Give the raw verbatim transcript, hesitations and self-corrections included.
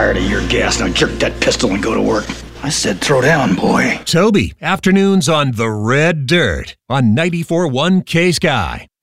tired of your gas. Now jerk that pistol and go to work. I said throw down, boy. Toby, afternoons on The Red Dirt on ninety-four point one K-Sky.